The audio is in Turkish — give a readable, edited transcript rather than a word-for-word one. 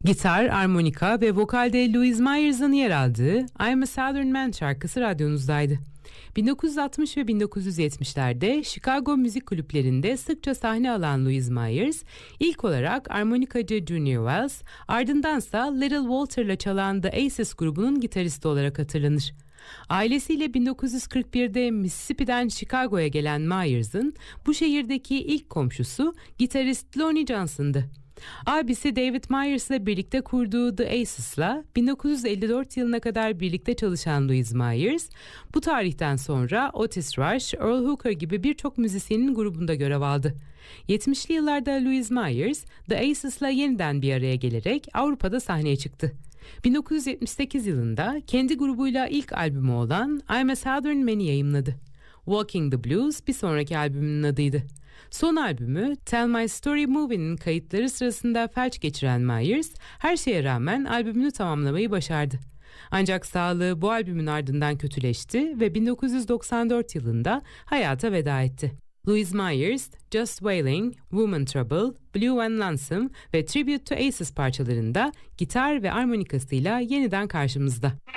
Gitar, armonika ve vokalde Louise Myers'ın yer aldığı I'm a Southern Man şarkısı radyonuzdaydı. 1960 ve 1970'lerde Chicago müzik kulüplerinde sıkça sahne alan Louise Myers, ilk olarak armonikacı Junior Wells, ardındansa Little Walter'la çalan The Aces grubunun gitaristi olarak hatırlanır. Ailesiyle 1941'de Mississippi'den Chicago'ya gelen Myers'ın bu şehirdeki ilk komşusu gitarist Lonnie Johnson'dı. Abisi David Myers'la birlikte kurduğu The Aces'la 1954 yılına kadar birlikte çalışan Louise Myers, bu tarihten sonra Otis Rush, Earl Hooker gibi birçok müzisyenin grubunda görev aldı. 70'li yıllarda Louise Myers, The Aces'la yeniden bir araya gelerek Avrupa'da sahneye çıktı. 1978 yılında kendi grubuyla ilk albümü olan I'm a Southern Man'i yayımladı. Walking the Blues bir sonraki albümünün adıydı. Son albümü Tell My Story Movie'nin kayıtları sırasında felç geçiren Myers, her şeye rağmen albümünü tamamlamayı başardı. Ancak sağlığı bu albümün ardından kötüleşti ve 1994 yılında hayata veda etti. Louise Myers, Just Wailing, Woman Trouble, Blue and Lonesome ve Tribute to Aces parçalarında gitar ve armonikasıyla yeniden karşımızda.